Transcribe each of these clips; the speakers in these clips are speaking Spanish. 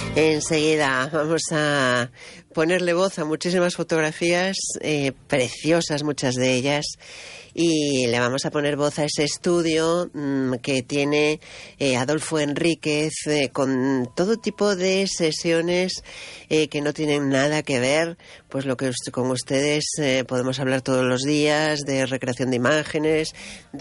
Enseguida vamos a ponerle voz a muchísimas fotografías, preciosas muchas de ellas, y le vamos a poner voz a ese estudio que tiene Adolfo Enríquez, con todo tipo de sesiones que no tienen nada que ver, pues lo que con ustedes podemos hablar todos los días, de recreación de imágenes,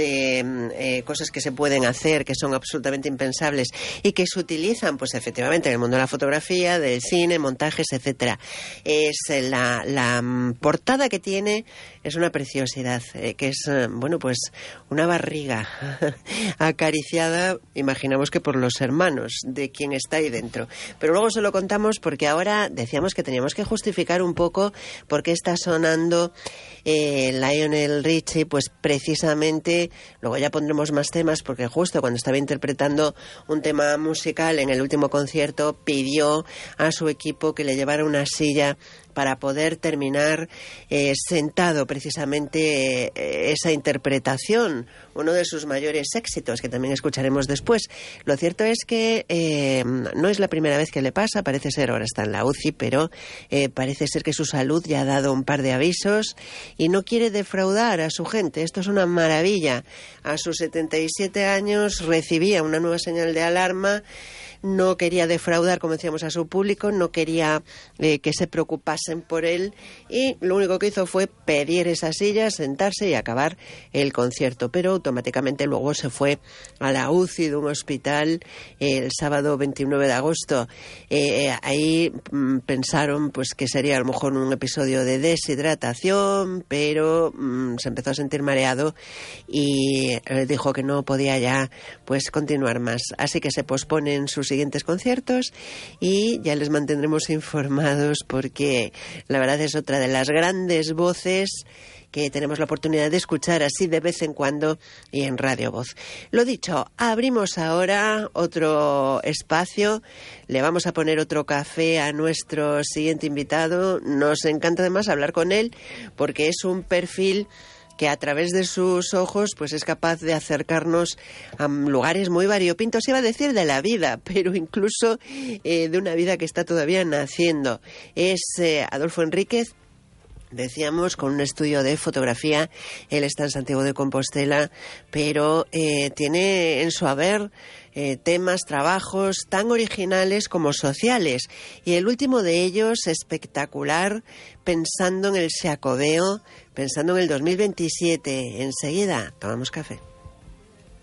de cosas que se pueden hacer, que son absolutamente impensables y que se utilizan, pues efectivamente, en el mundo de la fotografía, del cine, montajes, etcétera. Es la portada que tiene, es una preciosidad, que es, bueno, pues una barriga acariciada, imaginamos que por los hermanos de quien está ahí dentro. Pero luego se lo contamos porque ahora decíamos que teníamos que justificar un poco por qué está sonando Lionel Richie, pues precisamente, luego ya pondremos más temas, porque justo cuando estaba interpretando un tema musical en el último concierto, pidió a su equipo que le llevara una silla para poder terminar sentado precisamente esa interpretación, uno de sus mayores éxitos, que también escucharemos después. Lo cierto es que no es la primera vez que le pasa, parece ser, ahora está en la UCI, pero parece ser que su salud ya ha dado un par de avisos y no quiere defraudar a su gente. Esto es una maravilla. A sus 77 años recibía una nueva señal de alarma. No quería defraudar, como decíamos, a su público, no quería que se preocupasen por él, y lo único que hizo fue pedir esa silla, sentarse y acabar el concierto, pero automáticamente luego se fue a la UCI de un hospital el sábado 29 de agosto. Ahí pensaron pues que sería a lo mejor un episodio de deshidratación, pero se empezó a sentir mareado y dijo que no podía ya pues continuar más, así que se posponen sus siguientes conciertos y ya les mantendremos informados, porque la verdad es otra de las grandes voces que tenemos la oportunidad de escuchar así de vez en cuando y en Radio Voz. Lo dicho, abrimos ahora otro espacio, le vamos a poner otro café a nuestro siguiente invitado. Nos encanta además hablar con él porque es un perfil que a través de sus ojos pues es capaz de acercarnos a lugares muy variopintos, iba a decir de la vida, pero incluso de una vida que está todavía naciendo. Es Adolfo Enríquez, decíamos, con un estudio de fotografía. Él está en Santiago de Compostela, pero tiene en su haber temas, trabajos tan originales como sociales, y el último de ellos espectacular, pensando en el Xacobeo, pensando en el 2027. Enseguida tomamos café.